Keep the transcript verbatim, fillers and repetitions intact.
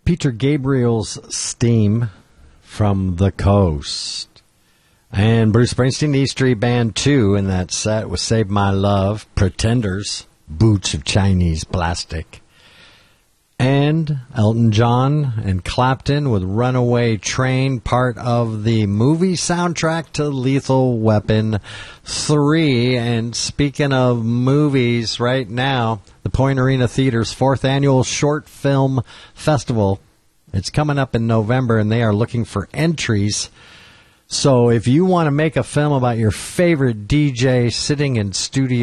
Peter Gabriel's Steam from the Coast. And Bruce Springsteen, E Street Band two in that set was Save My Love, Pretenders, Boots of Chinese Plastic. And Elton John and Clapton with Runaway Train, part of the movie soundtrack to Lethal Weapon three. And speaking of movies, right now, the Point Arena Theater's fourth annual Short Film Festival, it's coming up in November, and they are looking for entries. So if you want to make a film about your favorite D J sitting in studio